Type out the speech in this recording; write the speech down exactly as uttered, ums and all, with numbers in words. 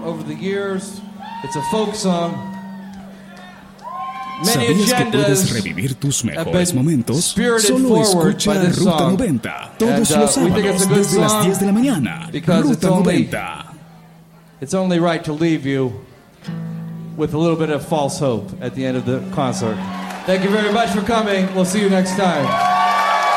over the years. It's a folk song. Many ¿Sabías que puedes agendas revivir tus have mejores been momentos? spirited Solo forward escucha by this Ruta song. noventa todos And, uh, los we think it's a sábados good desde las song diez de la mañana. because it's Ruta only- noventa. It's only right to leave you with a little bit of false hope at the end of the concert. Thank you very much for coming. We'll see you next time.